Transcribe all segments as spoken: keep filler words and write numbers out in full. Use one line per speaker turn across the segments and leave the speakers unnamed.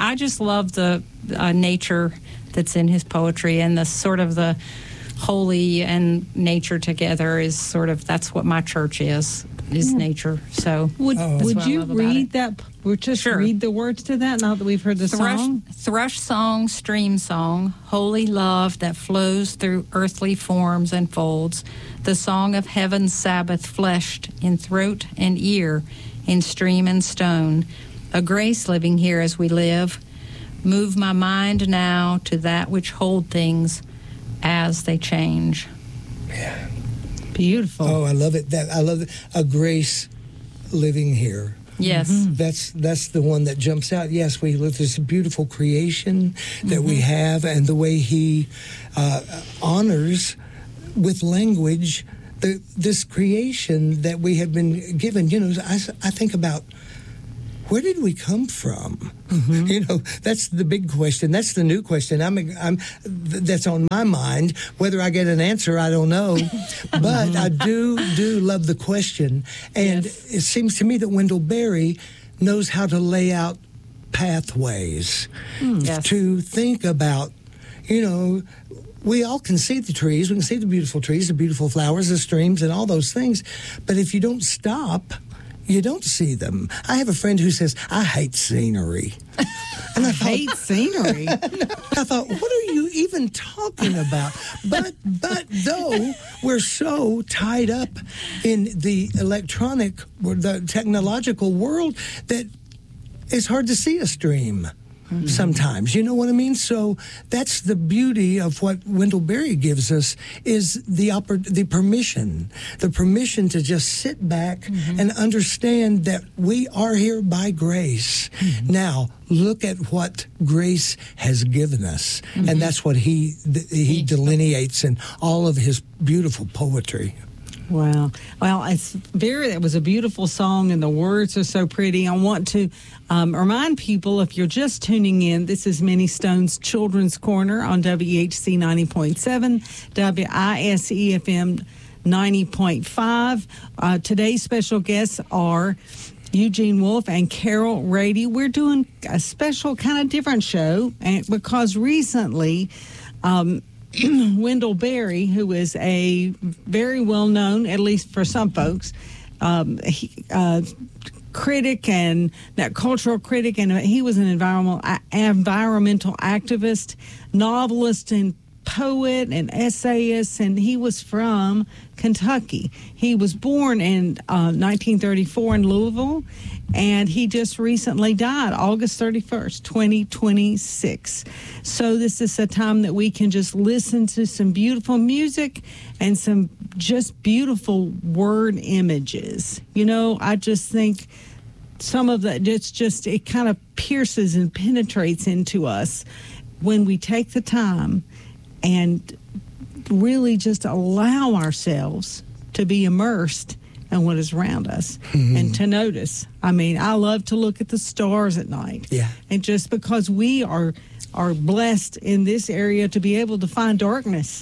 I just love the uh, nature that's in his poetry, and the sort of the holy and nature together is sort of, that's what my church is, is yeah. nature. So
would
oh.
would you read that? We'll just
sure.
read the words to that now that we've heard the
thrush,
song.
Thrush song, stream song, holy love that flows through earthly forms and folds, the song of heaven's Sabbath fleshed in throat and ear, in stream and stone, a grace living here as we live. Move my mind now to that which hold things as they change.
Yeah.
Beautiful.
Oh, I love it. That I love it. A grace living here.
Yes.
Mm-hmm. That's that's the one that jumps out. Yes, we live this beautiful creation that mm-hmm. we have, and the way he uh, honors with language the, this creation that we have been given. You know, I, I think about, where did we come from? Mm-hmm. You know, that's the big question. That's the new question. I'm, I'm, that's on my mind. Whether I get an answer, I don't know. But mm-hmm. I do, do love the question. And yes. it seems to me that Wendell Berry knows how to lay out pathways mm, yes. to think about, you know, we all can see the trees. We can see the beautiful trees, the beautiful flowers, the streams, and all those things. But if you don't stop, you don't see them. I have a friend who says, I hate scenery.
And I, I thought, hate scenery?
I thought, what are you even talking about? But but though we're so tied up in the electronic, the technological world, that it's hard to see a stream. Mm-hmm. Sometimes, you know what I mean? So that's the beauty of what Wendell Berry gives us, is the oppor- the permission, the permission to just sit back mm-hmm. and understand that we are here by grace. Mm-hmm. Now, look at what grace has given us. Mm-hmm. And that's what he th- he delineates in all of his beautiful poetry.
Wow. Well, it's very, it was a beautiful song, and the words are so pretty. I want to um, remind people, if you're just tuning in, this is Minnie Stone's Children's Corner on W H C ninety point seven, W I S E F M ninety point five. Uh, today's special guests are Eugene Wolf and Carol Rady. We're doing a special kind of different show, and because recently, um, Wendell Berry, who is a very well-known, at least for some folks, um, he, uh, critic and that cultural critic, and he was an environmental uh, environmental activist, novelist, and poet and essayist, and he was from Kentucky. He was born in uh, nineteen thirty-four in Louisville, and he just recently died August thirty-first, twenty twenty-six. So this is a time that we can just listen to some beautiful music and some just beautiful word images. You know, I just think some of that, it's just, it kind of pierces and penetrates into us when we take the time and really just allow ourselves to be immersed in what is around us mm-hmm. and to notice. I mean, I love to look at the stars at night.
Yeah.
And just because we are are blessed in this area to be able to find darkness,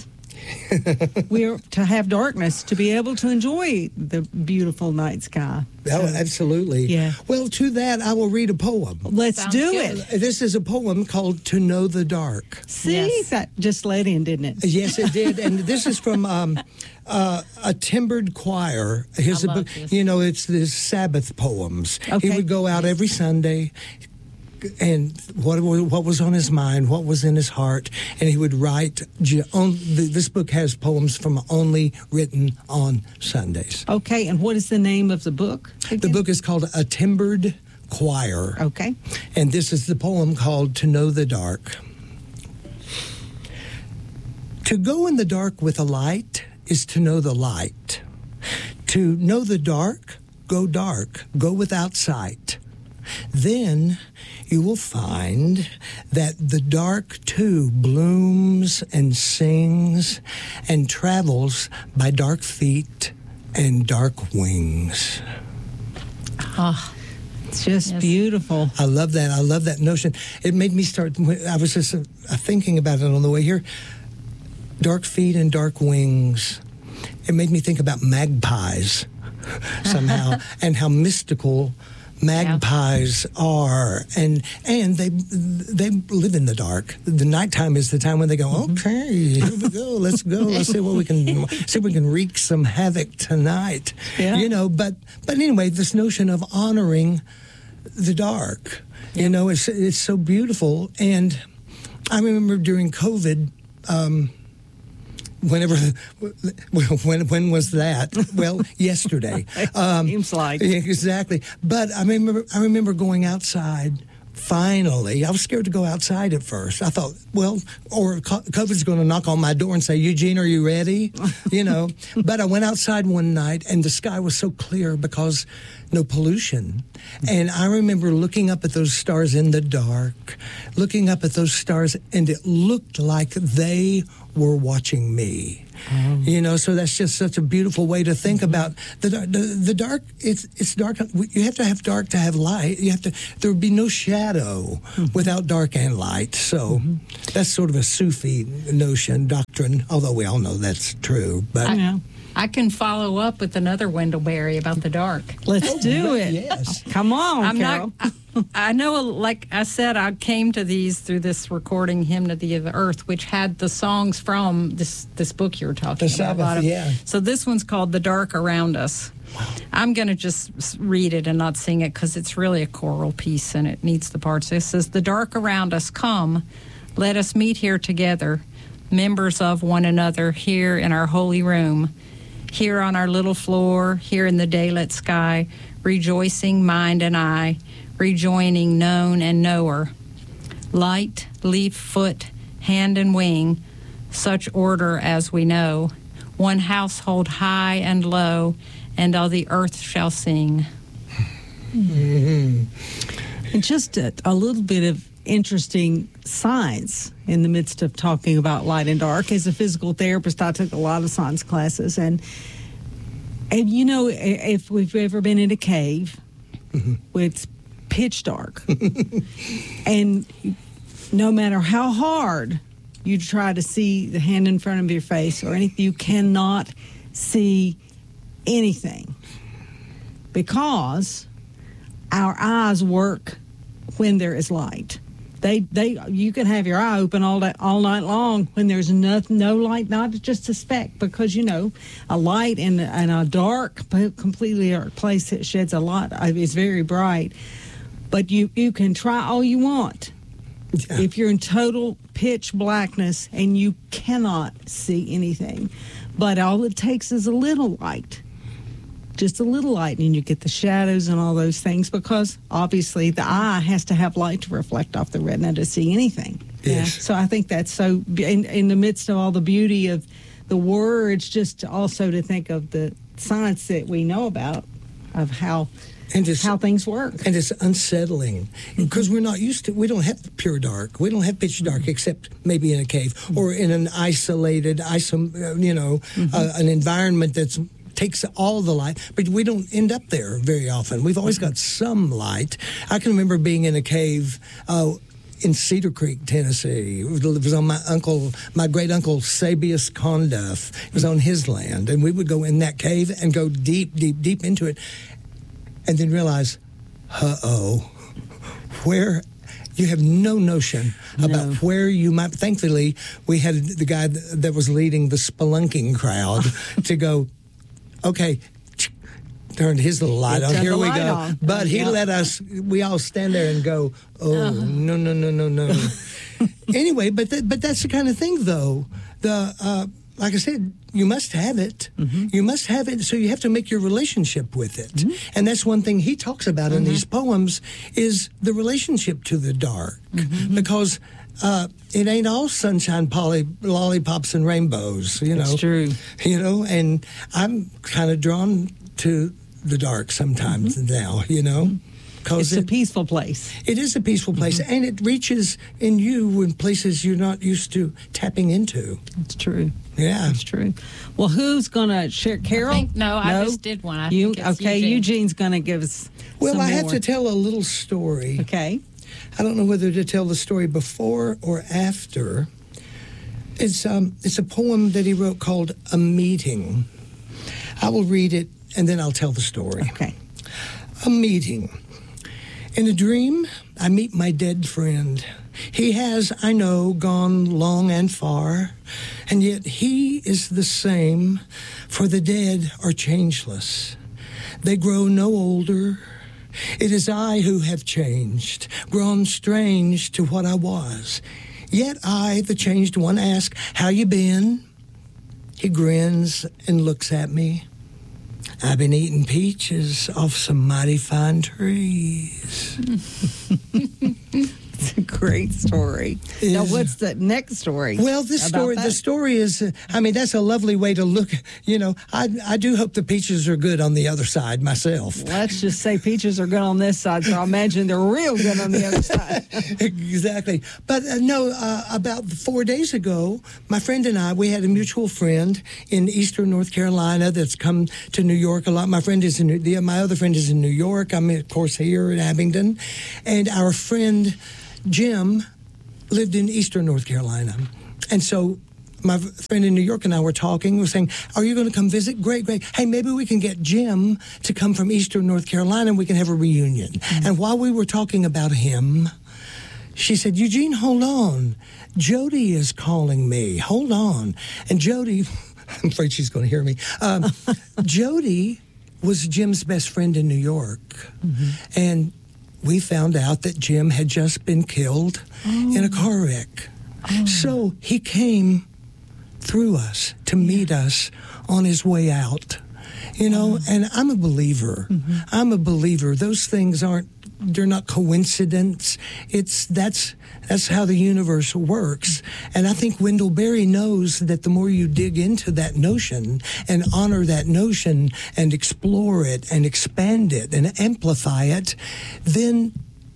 we are to have darkness to be able to enjoy the beautiful night sky.
So, oh, absolutely.
Yeah.
Well, to that, I will read a poem.
Let's
Sounds
do
good.
it.
This is a poem called To Know the Dark.
See,
yes.
that just let in, didn't it?
Yes, it did. And this is from um, uh, a timbered choir. Here's
I
a
love
book.
this.
You know, it's the Sabbath poems.
Okay.
He would go out every Sunday, and what what was on his mind, what was in his heart, and he would write. This book has poems from only written on Sundays.
Okay, and what is the name of the book again?
The book is called A Timbered Choir.
Okay.
And this is the poem called To Know the Dark. To go in the dark with a light is to know the light. To know the dark, go dark, go without sight. Then you will find that the dark too blooms and sings and travels by dark feet and dark wings.
Oh, it's just
Yes.
beautiful.
I love that. I love that notion. It made me start, I was just uh, thinking about it on the way here. Dark feet and dark wings. It made me think about magpies somehow and how mystical magpies are, and and they they live in the dark. The nighttime is the time when they go, okay, here we go, let's go, let's see what we can see if we can wreak some havoc tonight.
Yeah.
You know, but but anyway, this notion of honoring the dark, yeah. you know, it's it's so beautiful. And I remember during COVID. Um, Whenever, when when was that? Well, yesterday. Um,
Seems like
exactly. But I remember I remember going outside. Finally, I was scared to go outside at first. I thought, well, or COVID's going to knock on my door and say, Eugene, are you ready? You know. But I went outside one night, and the sky was so clear because no pollution. And I remember looking up at those stars in the dark, looking up at those stars, and it looked like they were watching me. Oh. You know, so that's just such a beautiful way to think mm-hmm. about the, the the dark. It's it's dark. You have to have dark to have light. You have to. There would be no shadow mm-hmm. without dark and light. So mm-hmm. that's sort of a Sufi notion, doctrine. Although we all know that's true. But
I, yeah. I can follow up with another Wendellberry about the dark.
Let's
oh,
do it.
Yes.
Come on,
I'm
Carol.
not. I, I know, like I said, I came to these through this recording, Hymn to the Earth, which had the songs from this this book you were talking
the
about.
Sabbath, yeah.
So this one's called The Dark Around Us. Wow. I'm going to just read it and not sing it because it's really a choral piece and it needs the parts. It says, the dark around us, come, let us meet here together, members of one another here in our holy room, here on our little floor, here in the daylit sky, rejoicing mind and eye, rejoining known and knower. Light, leaf, foot, hand and wing, such order as we know, one household high and low, and all the earth shall sing.
Mm-hmm. And just a, a little bit of interesting science in the midst of talking about light and dark. As a physical therapist, I took a lot of science classes, and and you know, if we've ever been in a cave, mm-hmm. it's pitch dark, and no matter how hard you try to see the hand in front of your face or anything, you cannot see anything because our eyes work when there is light. They, they, you can have your eye open all day, all night long when there's no, no light, not just a speck, because, you know, a light in, in a dark, completely dark place that sheds a light is very bright. But you, you can try all you want. Yeah. If you're in total pitch blackness and you cannot see anything, but all it takes is a little light. Just a little light, and you get the shadows and all those things, because obviously the eye has to have light to reflect off the retina to see anything.
Yes.
So I think that's so, in, in the midst of all the beauty of the words, just also to think of the science that we know about of how and how things work.
And it's unsettling because we're not used to, we don't have pure dark. We don't have pitch dark mm-hmm. except maybe in a cave mm-hmm. or in an isolated, iso, you know, mm-hmm. uh, an environment that's takes all the light, but we don't end up there very often. We've always got some light. I can remember being in a cave uh, in Cedar Creek, Tennessee. It was on my uncle, my great uncle Sabius Conduff. It was on his land, and we would go in that cave and go deep, deep, deep into it, and then realize, uh-oh, where... You have no notion about no. where you might... Thankfully, we had the guy that was leading the spelunking crowd to go, okay, turned his little light on. Here we go. On. But he yeah. let us, we all stand there and go, oh, uh-huh. no, no, no, no, no. Anyway, but th- but that's the kind of thing, though. The uh, like I said, you must have it. Mm-hmm. You must have it, so you have to make your relationship with it. Mm-hmm. And that's one thing he talks about mm-hmm. in these poems is the relationship to the dark. Mm-hmm. Because uh, it ain't all sunshine, poly, lollipops, and rainbows, you know.
It's true.
You know, and I'm kind of drawn to the dark sometimes mm-hmm. now, you know.
It's
it,
a peaceful place.
It is a peaceful place, mm-hmm. and it reaches in you in places you're not used to tapping into.
It's true.
Yeah.
It's true. Well, who's going to share? Carol?
I think, no, no, I just did one. I
you,
think it's
okay,
Eugene.
Eugene's going to give us
Well,
some
I
more.
have to tell a little story.
Okay.
I don't know whether to tell the story before or after. It's um, it's a poem that he wrote called A Meeting. I will read it, and then I'll tell the story.
Okay.
A meeting. In a dream, I meet my dead friend. He has, I know, gone long and far, and yet he is the same, for the dead are changeless. They grow no older. It is I who have changed, grown strange to what I was. Yet I, the changed one, ask, how you been? He grins and looks at me. I've been eating peaches off some mighty fine trees.
It's a great story.
Is,
now, what's the next story?
Well, this story,
that?
the story is, uh, I mean, that's a lovely way to look. You know, I, I do hope the peaches are good on the other side myself.
Let's just say peaches are good on this side, so I imagine they're real good on the other side.
Exactly. But uh, no, uh, about four days ago, my friend and I, we had a mutual friend in Eastern North Carolina that's come to New York a lot. My friend is in, the, my other friend is in New York. I'm, of course, here in Abingdon. And our friend Jim lived in Eastern North Carolina. And so my friend in New York and I were talking. We're saying, are you going to come visit? Great, great. Hey, maybe we can get Jim to come from Eastern North Carolina and we can have a reunion. Mm-hmm. And while we were talking about him, she said, Eugene, hold on. Jody is calling me. Hold on. And Jody, I'm afraid she's going to hear me. Um, Jody was Jim's best friend in New York. Mm-hmm. And we found out that Jim had just been killed oh. in a car wreck. Oh. So he came through us to yeah. meet us on his way out. You know, oh. and I'm a believer. Mm-hmm. I'm a believer. Those things aren't, they're not coincidence. It's, that's, that's how the universe works. And I think Wendell Berry knows that the more you dig into that notion and honor that notion and explore it and expand it and amplify it, then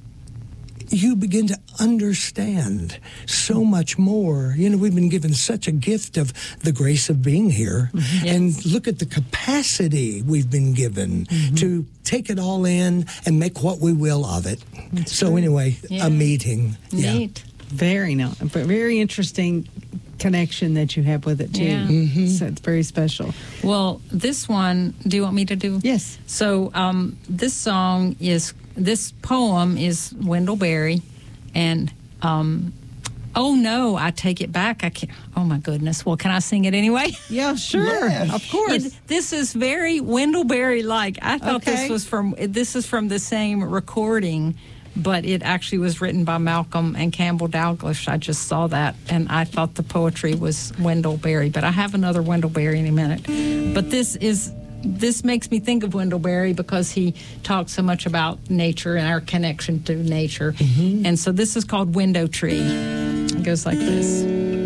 you begin to understand so much more. You know, we've been given such a gift of the grace of being here. Mm-hmm. Yes. And look at the capacity we've been given mm-hmm. to take it all in and make what we will of it. That's so true. Anyway, yeah. a meeting.
Neat.
Yeah. Very, no, but very interesting connection that you have with it, too.
Yeah.
Mm-hmm. So it's very special.
Well, this one, do you want me to do?
Yes.
So um, this song is, this poem is Wendell Berry, and um, oh no, I take it back. I can't. Oh my goodness. Well, can I sing it anyway?
Yeah, sure. Yeah. Of course.
It, this is very Wendell Berry-like. I thought okay. this was from. This is from the same recording, but it actually was written by Malcolm and Campbell Dalglish. I just saw that, and I thought the poetry was Wendell Berry. But I have another Wendell Berry in a minute. But this is. This makes me think of Wendell Berry because he talks so much about nature and our connection to nature. Mm-hmm. And so this is called Window Tree. It goes like this.